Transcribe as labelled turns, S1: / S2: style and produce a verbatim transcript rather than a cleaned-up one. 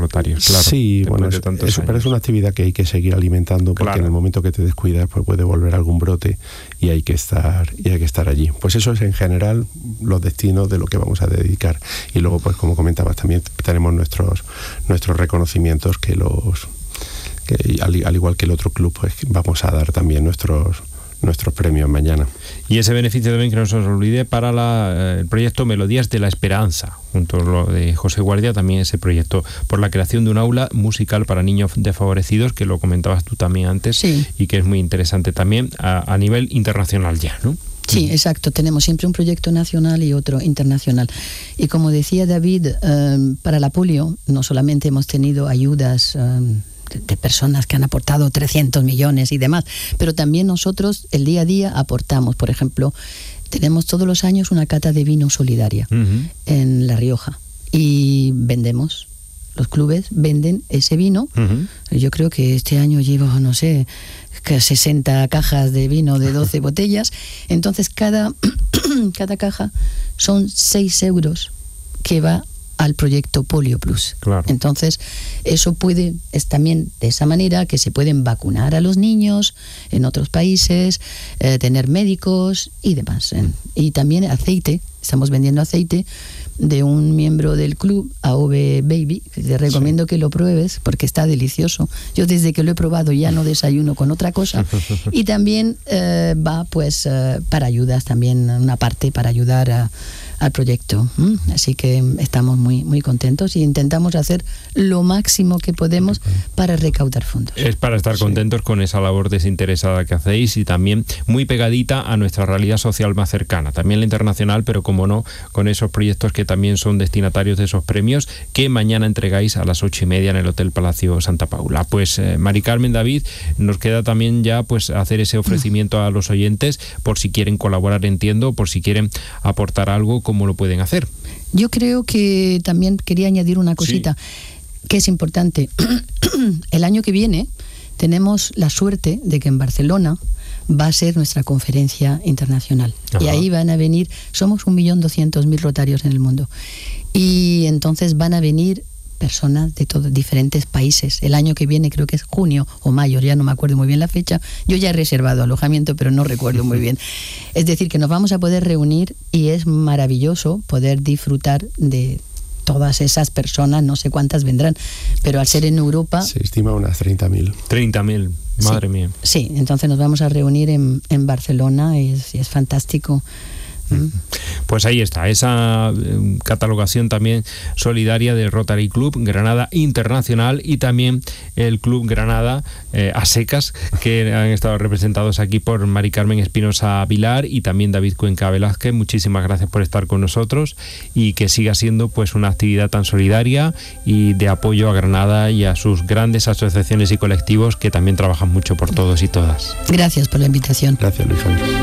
S1: Rotarios, claro.
S2: Sí, bueno, es, es, pero es una actividad que hay que seguir alimentando, porque claro, en el momento que te descuidas pues puede volver algún brote y hay que estar y hay que estar allí. Pues eso es en general los destinos de lo que vamos a dedicar. Y luego, pues como comentabas, también tenemos nuestros nuestros reconocimientos que los que al, al igual que el otro club, pues vamos a dar también nuestros nuestros premios mañana.
S1: Y ese beneficio también, que no se nos olvide, para la, eh, el proyecto Melodías de la Esperanza, junto a lo de José Guardia, también ese proyecto por la creación de un aula musical para niños desfavorecidos, que lo comentabas tú también antes,
S3: sí,
S1: y que es muy interesante también a, a nivel internacional ya, ¿no?
S3: Sí, exacto. Tenemos siempre un proyecto nacional y otro internacional. Y como decía David, eh, para la polio no solamente hemos tenido ayudas eh, de personas que han aportado trescientos millones y demás, pero también nosotros el día a día aportamos. Por ejemplo, tenemos todos los años una cata de vino solidaria uh-huh. en La Rioja y vendemos, los clubes venden ese vino. Uh-huh. Yo creo que este año llevo, no sé, que sesenta cajas de vino de doce botellas. Entonces cada, cada caja son seis euros que va al proyecto Polio Plus.
S1: Claro.
S3: Entonces, eso puede, es también de esa manera que se pueden vacunar a los niños en otros países, eh, tener médicos y demás. ¿eh? Y también aceite, estamos vendiendo aceite de un miembro del club, A V Baby, que te recomiendo sí. que lo pruebes porque está delicioso. Yo desde que lo he probado ya no desayuno con otra cosa. Y también eh, va pues eh, para ayudas, también una parte para ayudar a al proyecto. ¿Mm? Así que estamos muy muy contentos y intentamos hacer lo máximo que podemos para recaudar fondos.
S1: Es para estar sí. contentos con esa labor desinteresada que hacéis y también muy pegadita a nuestra realidad social más cercana, también la internacional, pero como no, con esos proyectos que también son destinatarios de esos premios que mañana entregáis a las ocho y media en el Hotel Palacio Santa Paula. Pues eh, Mari Carmen, David, nos queda también ya pues hacer ese ofrecimiento a los oyentes por si quieren colaborar, entiendo, por si quieren aportar algo, ¿cómo lo pueden hacer?
S3: Yo creo que también quería añadir una cosita sí. que es importante. El año que viene tenemos la suerte de que en Barcelona va a ser nuestra conferencia internacional. Ajá. Y ahí van a venir, somos un millón doscientos mil rotarios en el mundo. Y entonces van a venir personas de todos diferentes países. El año que viene creo que es junio o mayo, ya no me acuerdo muy bien la fecha. Yo ya he reservado alojamiento, pero no recuerdo muy bien. Es decir, que nos vamos a poder reunir y es maravilloso poder disfrutar de todas esas personas, no sé cuántas vendrán, pero al ser en Europa...
S2: Se estima unas treinta mil.
S1: treinta mil, madre
S3: sí,
S1: mía.
S3: Sí, entonces nos vamos a reunir en, en Barcelona y es, y es fantástico.
S1: Pues ahí está, esa eh, catalogación también solidaria del Rotary Club Granada Internacional y también el Club Granada eh, a secas, que han estado representados aquí por Mari Carmen Espinosa Vilar y también David Cuenca Velázquez. Muchísimas gracias por estar con nosotros y que siga siendo pues una actividad tan solidaria y de apoyo a Granada y a sus grandes asociaciones y colectivos que también trabajan mucho por todos y todas.
S3: Gracias por la invitación.
S2: Gracias, Luis Javier.